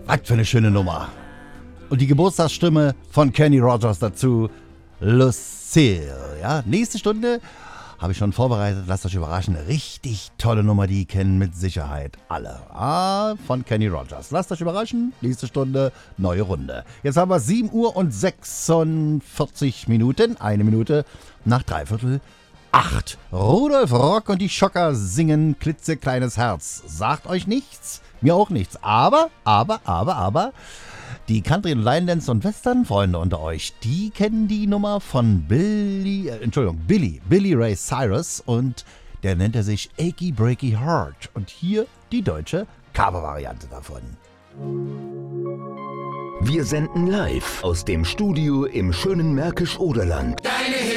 Was für eine schöne Nummer. Und die Geburtstagsstimme von Kenny Rogers dazu, Lucille. Ja, nächste Stunde habe ich schon vorbereitet. Lasst euch überraschen. Eine richtig tolle Nummer, die kennen mit Sicherheit alle. Von Kenny Rogers. Lasst euch überraschen. Nächste Stunde, neue Runde. Jetzt haben wir 7 Uhr und 46 Minuten. 1 Minute nach 7:45. Rudolf Rock und die Schocker singen Klitzekleines Herz. Sagt euch nichts, mir auch nichts. Aber, die Country- und Line-Dance- und Western-Freunde unter euch, die kennen die Nummer von Billy Ray Cyrus und der nennt er sich Achy Breaky Heart. Und hier die deutsche Cover-Variante davon. Wir senden live aus dem Studio im schönen Märkisch-Oderland. Deine